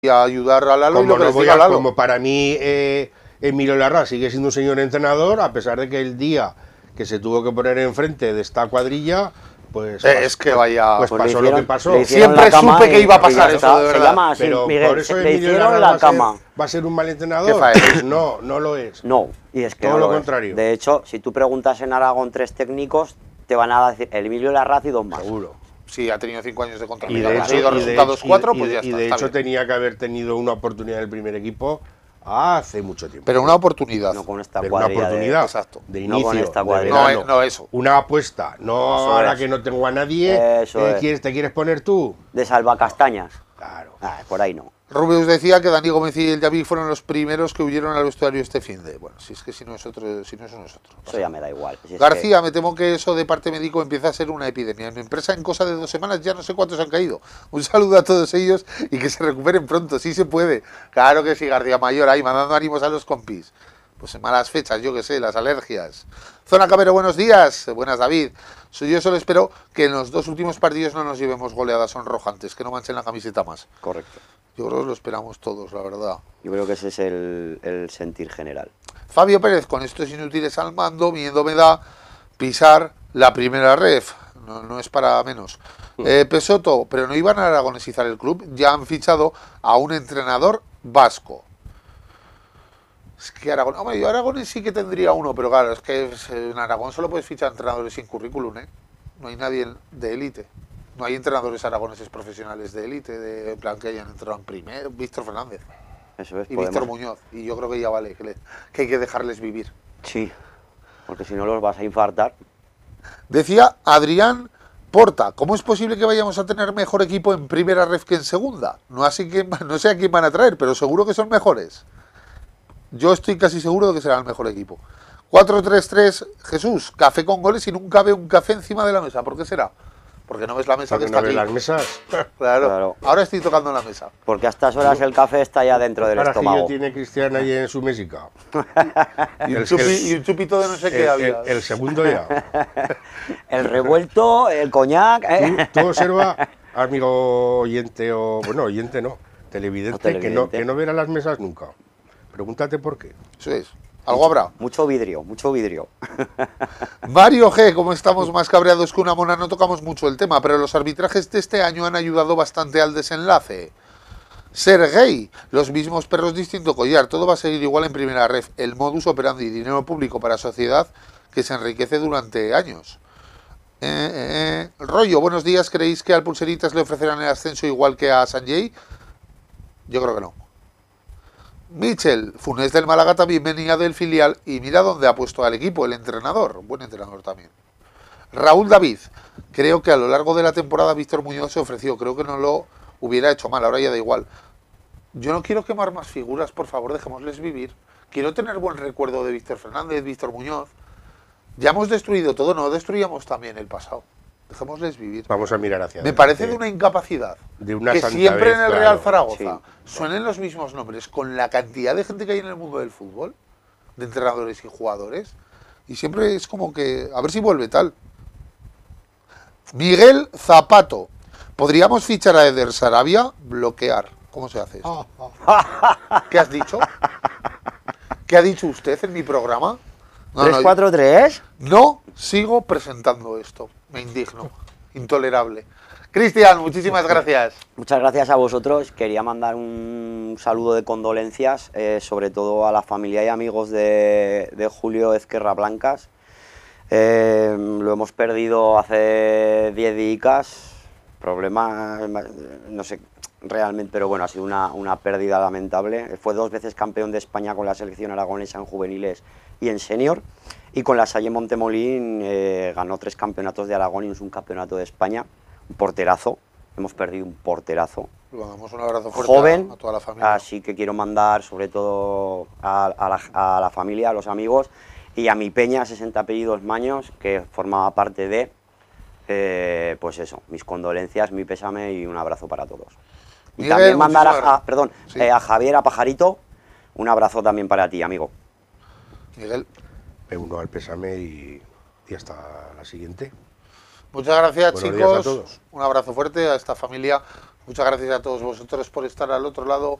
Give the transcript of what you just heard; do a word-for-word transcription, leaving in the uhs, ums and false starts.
y a ayudar a Lalo y lo que no les voy diga a, Lalo. como para mí eh, Emilio Larraz sigue siendo un señor entrenador, a pesar de que el día que se tuvo que poner enfrente de esta cuadrilla, pues, Eh, es que vaya, pues, pues pasó hicieron, lo que pasó. Siempre supe que iba a pasar eso, está, de verdad. Se llama así, Pero Miguel, por eso le Emilio hicieron Larraz la va a ser- cama. ¿Va a ser un mal entrenador? Pues no, no lo es. No, y es que Todo no lo lo es. contrario. De hecho, si tú preguntas en Aragón tres técnicos, te van a decir el Emilio Larraz y dos más. Seguro. Sí, ha tenido cinco años de contrato. Y de Ha hecho, sido y de resultados hecho- cuatro, y de- pues ya y está. de está hecho bien. tenía que haber tenido una oportunidad en el primer equipo hace mucho tiempo. Pero una oportunidad. No con esta Pero una cuadrilla oportunidad de, Exacto. de No inicio, con esta de cuadrilla. No, verano. eh, no eso. Una apuesta, no Eso ahora es. que no tengo a nadie, Eso eh, es. ¿quieres, ¿te quieres poner tú? de salvacastañas. Claro. Ah, por ahí no. Rubius decía que Dani Gómez y el Yavi fueron los primeros que huyeron al vestuario este fin de. Bueno, si es que si no es otro, si no es nosotros. Eso ya me da igual. Si es García, que- me temo que eso de parte médico empieza a ser una epidemia. En mi empresa, en cosa de dos semanas, ya no sé cuántos han caído. Un saludo a todos ellos y que se recuperen pronto. Sí se puede. Claro que sí, García Mayor, ahí mandando ánimos a los compis. Pues en malas fechas, yo que sé, las alergias. Zona Cabero, buenos días. Buenas, David. So, yo solo espero que en los dos últimos partidos no nos llevemos goleadas sonrojantes, que no manchen la camiseta más. Correcto. Yo creo que lo esperamos todos, la verdad. Yo creo que ese es el, el sentir general. Fabio Pérez, con estos inútiles al mando, miedo me da pisar la primera ref. No, no es para menos. Eh, Pesoto, pero no iban a aragonesizar el club. Ya han fichado a un entrenador vasco. Es que Aragón, hombre, yo Aragones sí que tendría uno, pero claro, es que en Aragón solo puedes fichar entrenadores sin currículum, ¿eh? No hay nadie de élite. No hay entrenadores aragoneses profesionales de élite, de en plan que hayan entrado en primero. Víctor Fernández Eso es. y podemos- Víctor Muñoz. Y yo creo que ya vale, que, le- que hay que dejarles vivir. Sí, porque si no los vas a infartar. Decía Adrián Porta, ¿cómo es posible que vayamos a tener mejor equipo en primera ref que en segunda? No, así que, no sé a quién van a traer, pero seguro que son mejores. Yo estoy casi seguro de que será el mejor equipo. cuatro tres tres, Jesús, café con goles y nunca ve un café encima de la mesa. ¿Por qué será? Porque no ves la mesa que Porque está no ves aquí. las mesas. Claro. Claro. Ahora estoy tocando la mesa. Porque a estas horas el café está ya dentro del Carajillo estómago. tiene Cristian ahí en su mesica. Y un, El- chupi- el- y un chupito de no sé qué El, había. el- el segundo ya. El revuelto, el coñac. ¿eh? Tú, tú observa, amigo oyente o... Bueno, oyente no. Televidente, O televidente. Que, no, que no verá las mesas nunca. Pregúntate por qué. Eso es. Algo habrá. Mucho vidrio, mucho vidrio. Mario G, como estamos más cabreados que una mona, no tocamos mucho el tema, pero los arbitrajes de este año han ayudado bastante al desenlace. Sergei, los mismos perros, distinto collar, todo va a seguir igual en primera ref. El modus operandi, dinero público para sociedad que se enriquece durante años. Eh, eh, eh. Rollo, buenos días, ¿creéis que al Pulseritas le ofrecerán el ascenso igual que a Sanjay? Yo creo que no. Michel, Funes del Málaga también venía del filial y mira dónde ha puesto al equipo, el entrenador, buen entrenador también. Raúl David, creo que a lo largo de la temporada Víctor Muñoz se ofreció, creo que no lo hubiera hecho mal, ahora ya da igual. Yo no quiero quemar más figuras, por favor, dejémosles vivir. Quiero tener buen recuerdo de Víctor Fernández, Víctor Muñoz. Ya hemos destruido todo, no destruyamos también el pasado. Dejémosles vivir. Vamos a mirar hacia Me adelante. parece de una incapacidad De una que santa siempre vez, en el claro. Real Zaragoza Sí. suenen los mismos nombres, con la cantidad de gente que hay en el mundo del fútbol, de entrenadores y jugadores, y siempre es como que, a ver si vuelve tal. Miguel Zapato, ¿podríamos fichar a Eder Sarabia? Bloquear. ¿Cómo se hace esto? ¿Qué has dicho? ¿Qué ha dicho usted en mi programa? No, ¿tres no, cuatro tres? no sigo presentando esto. Me indigno. Intolerable. Cristian, muchísimas gracias. Muchas gracias a vosotros. Quería mandar un saludo de condolencias, eh, sobre todo a la familia y amigos de, de Julio Ezquerra Blancas. Eh, lo hemos perdido hace diez días. Problema, no sé realmente, pero bueno, ha sido una, una pérdida lamentable. Fue dos veces campeón de España con la selección aragonesa en juveniles y en senior. Y con la Salle Montemolín eh, ganó tres campeonatos de Aragón y un campeonato de España. Un porterazo, hemos perdido un porterazo. Le damos un abrazo fuerte Joven, a, a toda la familia. así que quiero mandar sobre todo a, a, la, a la familia, a los amigos y a mi peña, sesenta apellidos Maños, que formaba parte de, eh, pues eso, mis condolencias, mi pésame y un abrazo para todos. Y Miguel, también mandar a, muchísimas a- perdón, Sí. eh, a Javier, a Pajarito, un abrazo también para ti, amigo. Miguel, Me uno al pésame y, y hasta la siguiente. muchas gracias, Buenos días chicos. a todos. Un abrazo fuerte a esta familia Muchas gracias a todos vosotros por estar al otro lado